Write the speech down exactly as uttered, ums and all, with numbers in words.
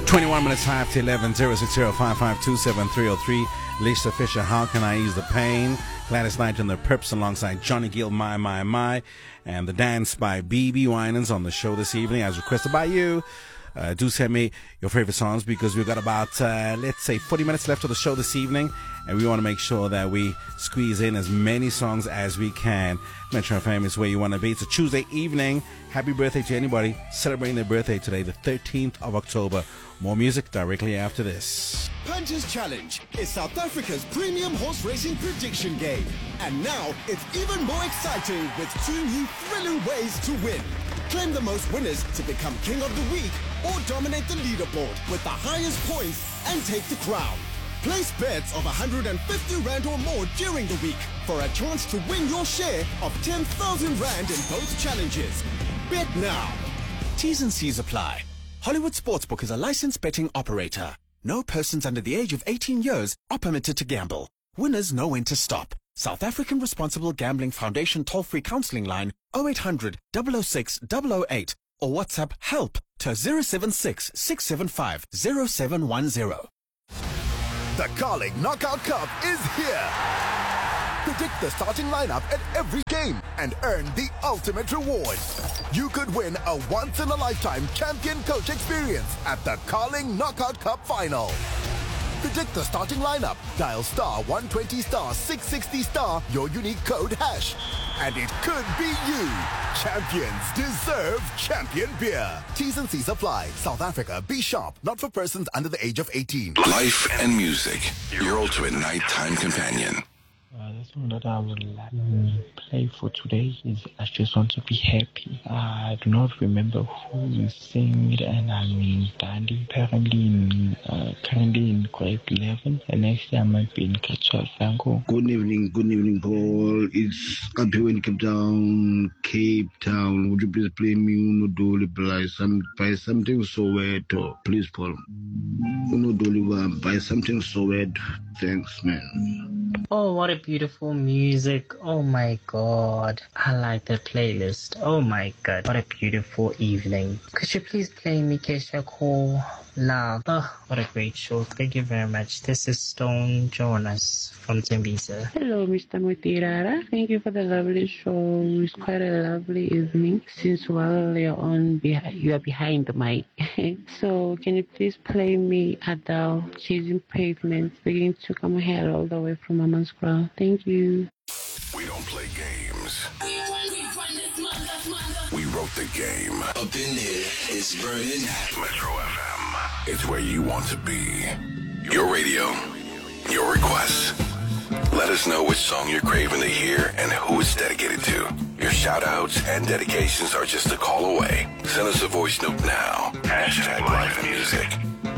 twenty-one minutes five to eleven, zero six zero five five two seven three zero three. Lisa Fisher, How Can I Ease the Pain? Gladys Knight and the Perps alongside Johnny Gill, My, My, My. And the dance by B B Winans on the show this evening as requested by you. Uh, do send me your favorite songs because we've got about, uh, let's say, forty minutes left of the show this evening. And we want to make sure that we squeeze in as many songs as we can. Metro F M is where you want to be. It's a Tuesday evening. Happy birthday to anybody celebrating their birthday today, the thirteenth of October. More music directly after this. Punches Challenge is South Africa's premium horse racing prediction game. And now it's even more exciting with two new thrilling ways to win. Claim the most winners to become King of the Week or dominate the leaderboard with the highest points and take the crown. Place bets of one hundred fifty rand or more during the week for a chance to win your share of ten thousand rand in both challenges. Bet now. T's and C's apply. Hollywood Sportsbook is a licensed betting operator. No persons under the age of eighteen years are permitted to gamble. Winners know when to stop. South African Responsible Gambling Foundation toll-free counseling line oh eight hundred, double oh six, double oh eight or WhatsApp HELP to zero seven six, six seven five, zero seven one zero. The Carling Knockout Cup is here. Predict the starting lineup at every game and earn the ultimate reward. You could win a once-in-a-lifetime champion coach experience at the Carling Knockout Cup final. Predict the starting lineup. Dial star one twenty star six sixty star your unique code hash. And it could be you. Champions deserve champion beer. T's and C's apply. South Africa, be sharp. Not for persons under the age of eighteen. Life and music. Your ultimate nighttime companion. Uh, the song that I would like to play for today is I Just Want to Be Happy. Uh, I do not remember who sang it, and I'm studying apparently in, uh, currently in grade eleven, and next year I might be in Kachwa Sango. Good evening, good evening, Paul. It's up here in Cape Town, Cape Town. Would you please play me Uno Dolly by, some, by something Soweto? Please, Paul. Uno Dolly by something Soweto. Thanks, man. Oh, what a beautiful music. Oh my god. I like the playlist. Oh my god. What a beautiful evening. Could you please play me Keisha Cole Love? Oh, what a great show. Thank you very much. This is Stone Jonas from Tembisa. Hello, Mister Mutirara. Thank you for the lovely show. It's quite a lovely evening since while you're on, you are behind the mic. So can you please play me Adele, Chasing Pavements, beginning to come ahead all the way from Mama's Crown. Thank you. We don't play games. We wrote the game. Up in there, it's burning. Metro F M. It's where you want to be. Your radio. Your requests. Let us know which song you're craving to hear and who it's dedicated to. Your shout-outs and dedications are just a call away. Send us a voice note now. Hashtag Live Music.